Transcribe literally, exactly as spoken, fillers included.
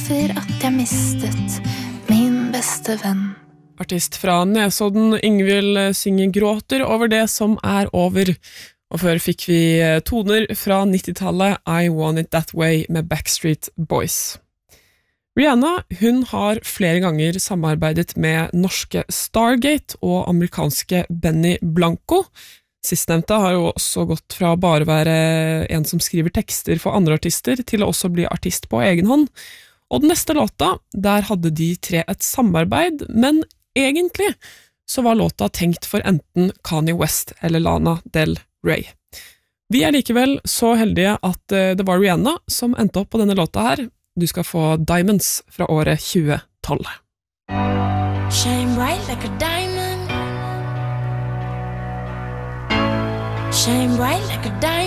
for at jeg mistet min beste venn. Artist fra Nesodden, Ingvild synger gråter over det som er over. Og før fikk vi toner fra nittitallet, I Want It That Way med Backstreet Boys. Rihanna, hun har flere ganger samarbeidet med norske Stargate og amerikanske Benny Blanco. Sistnevnte har jo også gått fra å bare være en som skriver tekster for andre artister, til å også bli artist på egen hånd. Og den neste låta, der hadde de tre et samarbeid, men egentlig så var låta tenkt for enten Kanye West eller Lana Del Rey. Vi er likevel så heldige at det var Rihanna som endte opp på denne låta her. Du skal få Diamonds fra året tjue tolv. Shine bright like a diamond. Shine bright like a diamond.